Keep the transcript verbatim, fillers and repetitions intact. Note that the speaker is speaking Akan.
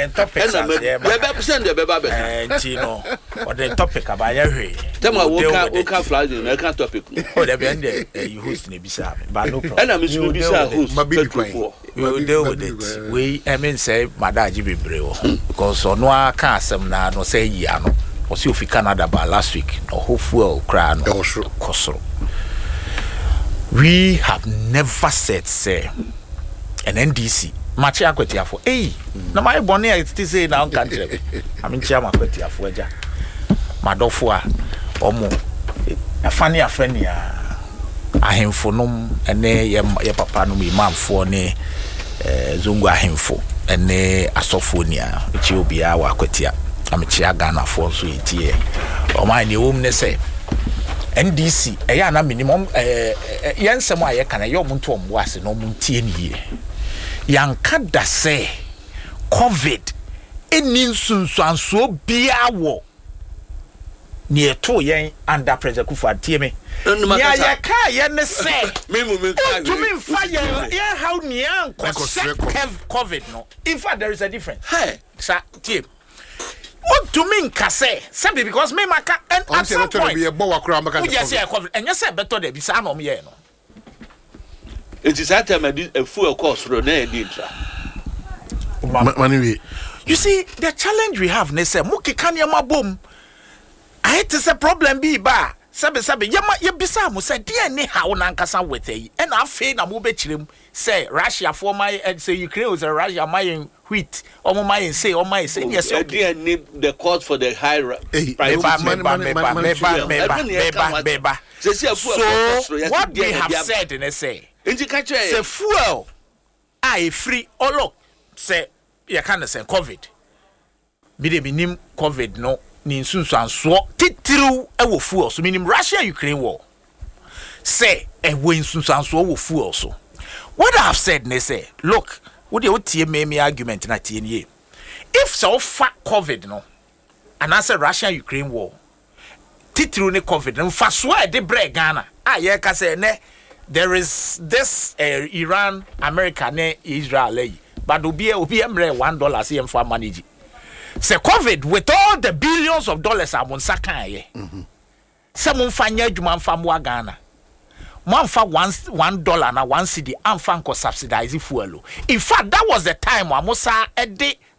eh topic na me be send the be ba be eh ntino or the topic abaya hwe tell me we can we can fly the can topic oh there be end you host na bisa but no problem and am so bisa host we will deal with it we I mean say madaji bebre wo because ono aka asem na no say yi ano o si ofi Canada ba last week no hopeful cry no kosoro. We have never said say an N D C match akwetiafo eh na my bonne I still say now country I mean chairman akwetiafo aja madofo a omo afani afani a ahemfo nom ene ye papa nom imamfo ne eh zungu ahemfo ene asofo ni a echi obi a wa akwetia amechia Ghana for so etie o man ne wom ne say N D C eya na minimum eh yensem a ye kana ye omuntu ombo ase no omuntie niye yanka da say covid eni nsunsuanso bia wo ne eto yen under pressure kufu atie me ya ya ka ye ne say me me me ka to me fire yeah how me anko covid no in fact there is a difference hey sa tie what do mean kase sabi because me maka and at some point be bo wakura maka we just say covid and you say better there be say no me here no it is that time a full course ro na e dey tra manwe you see the challenge we have ne say mukika ne mabom I hate to say problem be ba sabi sabi yama ye bisa mo say dey ne how na nkasa with e and afi na mo be chirem say Russia for my and say Ukraine was a Russia my wheat or my say or my say yes okay need the cause for the high price so what we have said in say say fuel I free or look say you can say covid me dey minim covid no ni nsunsuanso titiru e wo fuel so minim Russia Ukraine war say e wo nsunsuanso wo fuel so what I have said ne say look what you tie me me argument na tie nie if so fa covid no and answer Russia Ukraine war titiru ne covid no fa so e de break Ghana ah ye ka say ne there is this uh, Iran America ne Israel eh, but obi obi emre one dollar say em for manage say covid with all the billions of dollars amon sakan ye mhm say mon fa nya adwuma mfa mo Ghana man fa one one dollar na one cedi amfa nko subsidize fuel. In fact, that was the time Amosa ede